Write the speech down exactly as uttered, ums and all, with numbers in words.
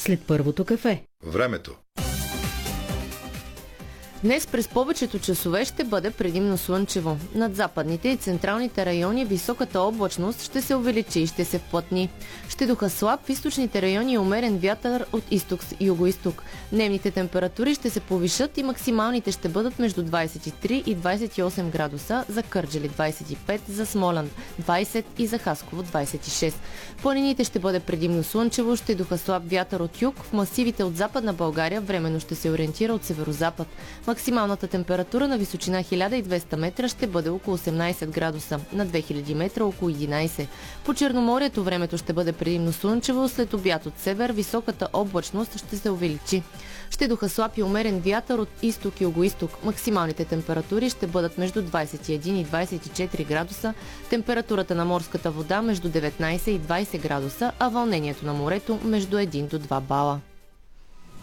след първото кафе. Времето. Днес през повечето часове ще бъде предимно слънчево. Над западните и централните райони високата облачност ще се увеличи и ще се вплътни. Ще духа слаб в източните райони и умерен вятър от изток и югоизток. Дневните температури ще се повишат и максималните ще бъдат между двадесет и три и двадесет и осем градуса, за Кърджали двадесет и пет, за Смолян двадесет и за Хасково двадесет и шест. В планините ще бъде предимно слънчево, ще духа слаб вятър от юг, в масивите от Западна България временно ще се ориентира от северозапад. Максималната температура на височина хиляда и двеста метра ще бъде около осемнадесет градуса, на две хиляди метра около единадесет. По Черноморието времето ще бъде предимно слънчево, след обяд от север високата облачност ще се увеличи. Ще духа слаб и умерен вятър от изток и югоизток. Максималните температури ще бъдат между двадесет и един и двадесет и четири градуса, температурата на морската вода между деветнадесет и двадесет градуса, а вълнението на морето между един до два бала.